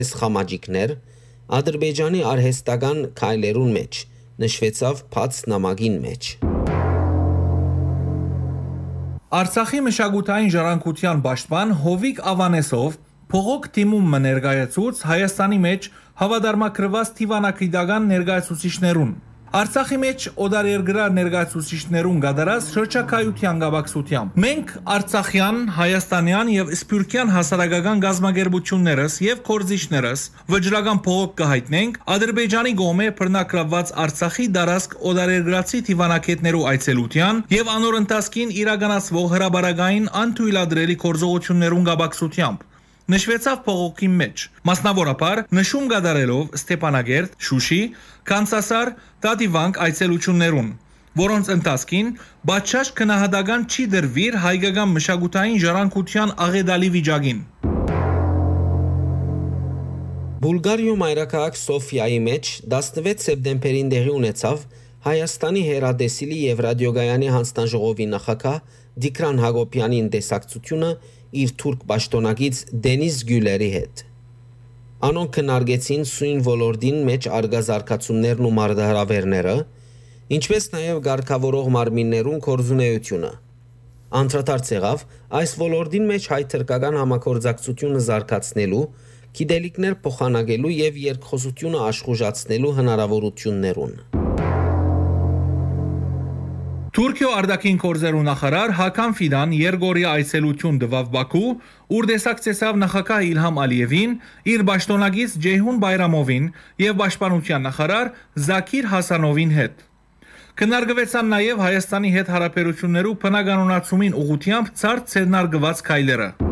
Խամաջիկներ Ադրբեջանի արհեստական քայլերուն մեջ նշվեցավ փած նամակին մեջ։ Արցախի մշակութային ժառանգության պաշտպան Հովիկ Ավանեսով փողոք թիմում ներկայացուց Հայաստանի մեջ հավատարմագրված թիվանակրիտական ներկայացուցիչներուն։ Արցախի մեջ օդարերգրար ներկայացուցիչներուն գդարած շրջակայության գաբակցությամբ մենք արցախյան, հայաստանյան եւ սփյուռքյան հասարակական գազམ་ագերբություններս եւ կորզիչներս վճռական փողոք կհայտնենք Ադրբեջանի գոմե բռնակրված Արցախի դարասկ օդարերգրացի թիվանակետներու այցելության եւ անոր ընթացքին իրականացվող հրաբարագային անթույլատրելի կորզողություններուն գաբակցությամբ նշվեցավ փողոքի մեջ, մասնավորապես նշում գդարելով Ստեփանագերտ, Շուշի, Կանսասար, Տատիվանք այցելություններուն, որոնց ընթացքին բաճաշ քնահատական չի դրվիր հայկական մշակութային ժառանգության աղետալի վիճակին։ Բուլղարիա մայրաքաղաք Սոֆիայի մեջ 16 սեպտեմբերին տեղի ունեցավ Հայաստանի հեռադեսիլի եւ ռադիոգայանի հանձնաժողովի նախագահ Դիկրան Հակոբյանի տեսակցությունը իր թուրք պաշտոնակից Դենիս Գյուլերի հետ։ Անոնք քննարկեցին սույն ոլորտին մեջ արգազարգացումներն ու մարտահրավերները, ինչպես նաև ղեկավարող մարմիններուն կորզունեությունը։ Անդրադարձ եղավ այս ոլորտին մեջ հայ-թուրքական համագործակցությունը զարգացնելու, գիտելիքներ փոխանակելու եւ երկխոսությունը աշխուժացնելու հնարավորություններուն։ Թուրքիո արտաքին գործերու նախարար Հական Ֆիդան երկօրյա այցելություն տվավ Բաքու, ուր տեսակցեցավ նախագահ Իլհամ Ալիևին, իր պաշտոնակից Ջեյհուն Բայրամովին եւ պաշտպանության նախարար Զաքիր Հասանովին հետ։ Քննարկվեցան նաեւ Հայաստանի հետ հարաբերություններու բնականոնացումին ուղղությամբ ցարտ ցերնարգված քայլերը։